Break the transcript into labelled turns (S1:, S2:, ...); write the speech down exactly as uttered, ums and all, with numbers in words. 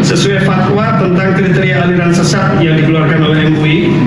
S1: sesuai fatwa tentang kriteria aliran sesat yang dikeluarkan oleh M U I